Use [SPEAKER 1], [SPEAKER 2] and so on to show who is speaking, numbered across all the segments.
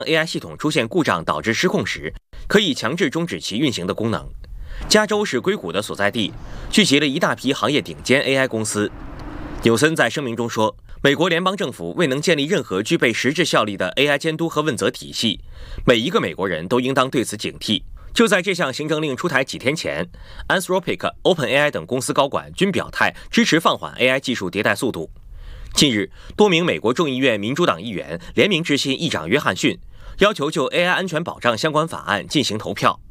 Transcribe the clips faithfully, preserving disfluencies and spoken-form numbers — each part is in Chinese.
[SPEAKER 1] A I 系统出现故障导致失控时，可以强制终止其运行的功能。加州是硅谷的所在地，聚集了一大批行业顶尖 A I 公司。纽森在声明中说，美国联邦政府未能建立任何具备实质效力的 A I 监督和问责体系，每一个美国人都应当对此警惕。就在这项行政令出台几天前 ，Anthropic、OpenAI 等公司高管均表态支持放缓 A I 技术迭代速度。近日，多名美国众议院民主党议员联名致信议长约翰逊，要求就 A I 安全保障相关法案进行投票。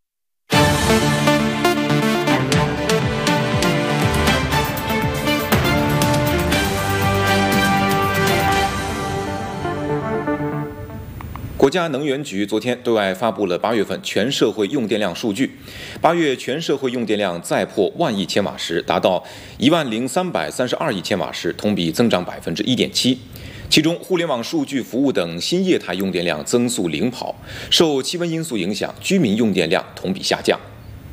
[SPEAKER 2] 国家能源局昨天对外发布了八月份全社会用电量数据，八月全社会用电量再破万亿千瓦时，达到一万零三百三十二亿千瓦时，同比增长百分之一点七。其中，互联网数据服务等新业态用电量增速领跑，受气温因素影响，居民用电量同比下降。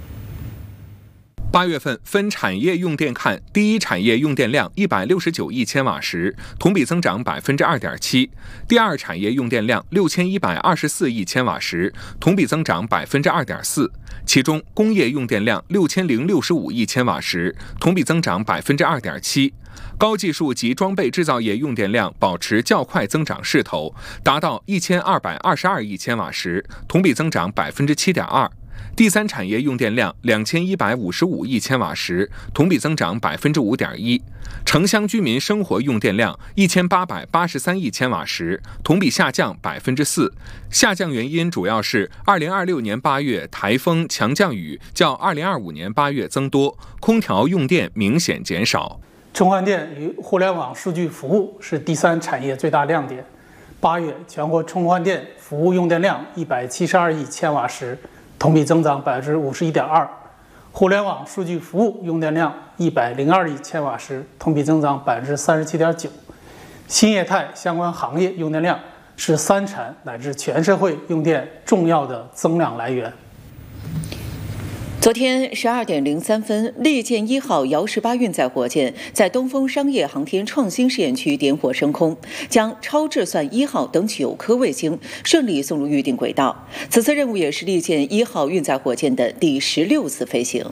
[SPEAKER 3] 八月份分产业用电看，第一产业用电量一百六十九亿千瓦时，同比增长百分之二点七；第二产业用电量六千一百二十四亿千瓦时，同比增长百分之二点四。其中，工业用电量六千零六十五亿千瓦时，同比增长百分之二点七。高技术及装备制造业用电量保持较快增长势头，达到一千二百二十二亿千瓦时，同比增长百分之七点二。第三产业用电量两千一百五十五亿千瓦时，同比增长百分之五点一；城乡居民生活用电量一千八百八十三亿千瓦时，同比下降百分之四。下降原因主要是二零二六年八月台风强降雨较二零二五年八月增多，空调用电明显减少。
[SPEAKER 4] 充换电与互联网数据服务是第三产业最大亮点。八月全国充换电服务用电量一百七十二亿千瓦时，同比增长百分之五十一点二，互联网数据服务用电量一百零二亿千瓦时，同比增长百分之三十七点九。新业态相关行业用电量是三产乃至全社会用电重要的增量来源。
[SPEAKER 5] 昨天十二点零三分，猎箭一号遥十八运载火箭在东风商业航天创新试验区点火升空，将超质算一号等九颗卫星顺利送入预定轨道。此次任务也是猎箭一号运载火箭的第十六次飞行。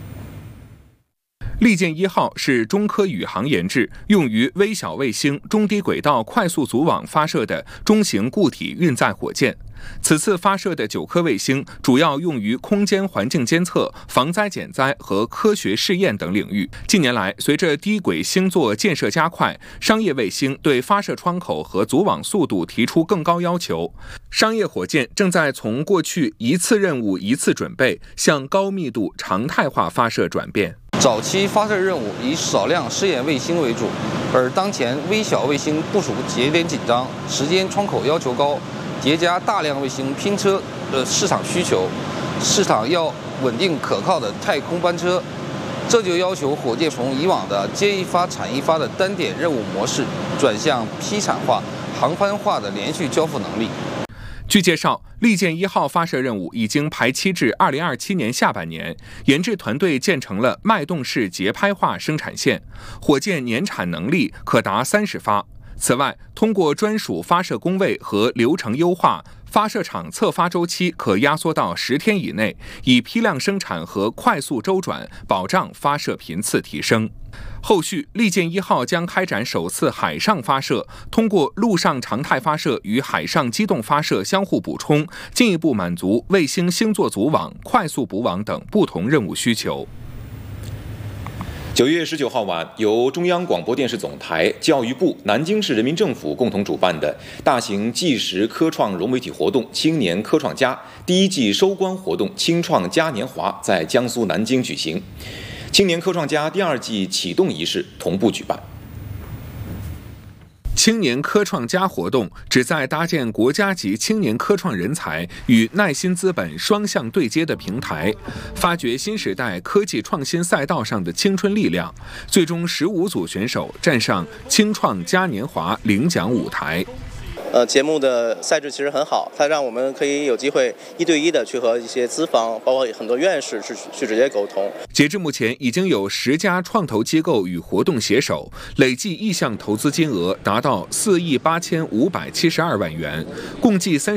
[SPEAKER 3] 猎箭一号是中科宇航研制，用于微小卫星中低轨道快速组网发射的中型固体运载火箭。此次发射的九颗卫星主要用于空间环境监测、防灾减灾和科学试验等领域。近年来，随着低轨星座建设加快，商业卫星对发射窗口和组网速度提出更高要求。商业火箭正在从过去一次任务一次准备，向高密度常态化发射转变。
[SPEAKER 6] 早期发射任务以少量试验卫星为主，而当前微小卫星部署节点紧张，时间窗口要求高，叠加大量卫星拼车的市场需求，市场要稳定可靠的太空班车，这就要求火箭从以往的接一发产一发的单点任务模式，转向批产化、航班化的连续交付能力。
[SPEAKER 3] 据介绍，猎箭一号发射任务已经排期至二零二七年下半年，研制团队建成了脉动式节拍化生产线，火箭年产能力可达三十发。此外，通过专属发射工位和流程优化，发射场测发周期可压缩到十天以内，以批量生产和快速周转，保障发射频次提升。后续，猎箭一号将开展首次海上发射，通过陆上常态发射与海上机动发射相互补充，进一步满足卫星星座组网、快速补网等不同任务需求。
[SPEAKER 2] 九月十九号晚，由中央广播电视总台、教育部、南京市人民政府共同主办的大型纪实科创融媒体活动“青年科创家”第一季收官活动“青创嘉年华”在江苏南京举行。青年科创家第二季启动仪式同步举办。
[SPEAKER 3] 青年科创家活动旨在搭建国家级青年科创人才与耐心资本双向对接的平台，发掘新时代科技创新赛道上的青春力量。最终十五组选手站上青创嘉年华领奖舞台。
[SPEAKER 7] 呃，节目的赛制其实很好，它让我们可以有机会一对一的去和一些资方，包括很多院士去去直接沟通。
[SPEAKER 3] 截至目前，已经有十家创投机构与活动携手，累计意向投资金额达到四亿八千五百七十二万元，共计三。